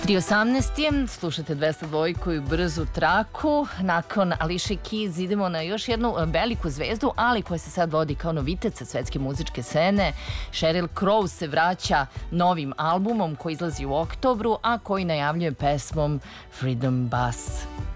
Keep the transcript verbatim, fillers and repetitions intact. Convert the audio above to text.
tri osamnaest je, slušate dvesta dva i brzu traku. Nakon Alicia Keys idemo na još jednu veliku zvezdu, ali koja se sad vodi kao novitet sa svetske muzičke scene. Sheryl Crow se vraća novim albumom koji izlazi u oktobru, a koji najavljuje pesmom Freedom Bus.